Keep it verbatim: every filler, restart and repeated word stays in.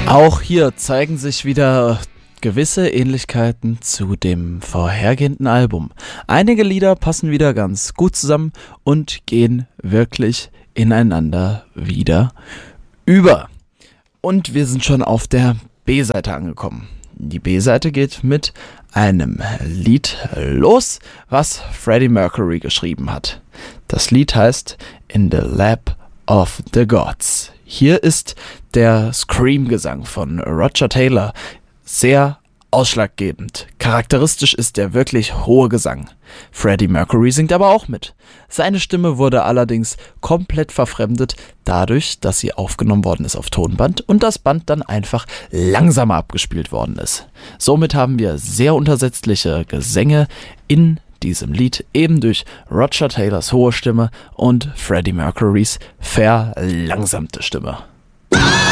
Auch hier zeigen sich wieder gewisse Ähnlichkeiten zu dem vorhergehenden Album. Einige Lieder passen wieder ganz gut zusammen und gehen wirklich ineinander wieder über. Und wir sind schon auf der B-Seite angekommen. Die B-Seite geht mit einem Lied los, was Freddie Mercury geschrieben hat. Das Lied heißt In the Lap of the Gods. Hier ist der Scream-Gesang von Roger Taylor sehr ausschlaggebend. Charakteristisch ist der wirklich hohe Gesang. Freddie Mercury singt aber auch mit. Seine Stimme wurde allerdings komplett verfremdet, dadurch, dass sie aufgenommen worden ist auf Tonband und das Band dann einfach langsamer abgespielt worden ist. Somit haben wir sehr untersetzliche Gesänge in diesem Lied, eben durch Roger Taylors hohe Stimme und Freddie Mercurys verlangsamte Stimme.